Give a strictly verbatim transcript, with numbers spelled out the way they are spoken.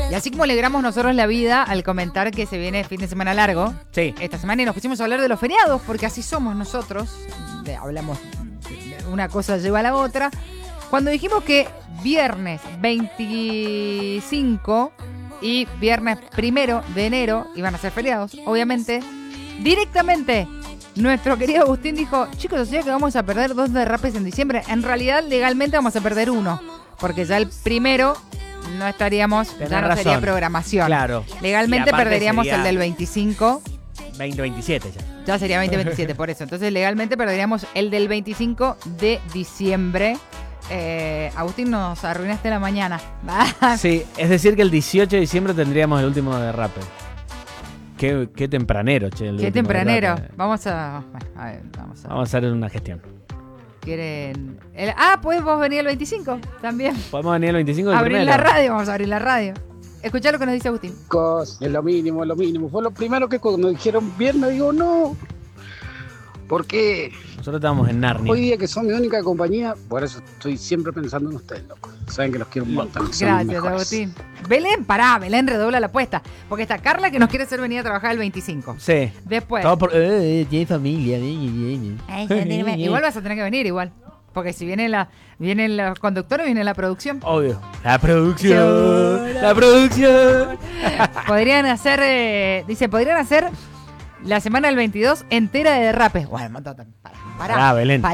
Y así como alegramos nosotros la vida al comentar que se viene fin de semana largo, sí. esta semana y nos pusimos a hablar de los feriados, porque así somos nosotros, de, hablamos, una cosa lleva a la otra. Cuando dijimos que viernes veinticinco y viernes primero de enero iban a ser feriados, obviamente, directamente nuestro querido Agustín dijo, chicos, o sea que vamos a perder dos derrapes en diciembre. En realidad, legalmente vamos a perder uno, porque ya el primero no estaríamos, Tenés ya no razón. sería programación. Claro. Legalmente perderíamos sería el del veinticinco. veinte veintisiete ya. Ya sería veinte veintisiete, por eso. Entonces, legalmente perderíamos el del veinticinco de diciembre. Eh, Agustín, nos arruinaste la mañana. Sí, es decir que el dieciocho de diciembre tendríamos el último derrape. Qué, qué tempranero, che. El Qué último tempranero. derrape. Vamos a, bueno, a ver, vamos a... Vamos a hacer una gestión. ¿Quieren? El, ah, pues vos venir el veinticinco también. Podemos venir el veinticinco de Abrir primero. la radio, vamos a abrir la radio. Escuchá lo que nos dice Agustín. Es lo mínimo, es lo mínimo. Fue lo primero que cuando dijeron viernes digo no. Porque Nosotros estábamos en Narnia. hoy día que son mi única compañía, por eso estoy siempre pensando en ustedes, loco. Saben que los quiero un montón. que son los Gracias, mejores. Agustín. Belén, pará, Belén redobla la apuesta. Porque está Carla que nos quiere hacer venir a trabajar el veinticinco. Sí. Después. Todo por... Eh, tiene familia. Ay, ya tiene- igual vas a tener que venir igual. Porque si vienen la, vienen los conductores, viene la producción. Obvio. La producción. La producción. Podrían hacer, eh, dice, podrían hacer la semana del veintidós entera de derrapes. Bueno, para, para, Pará, Belén.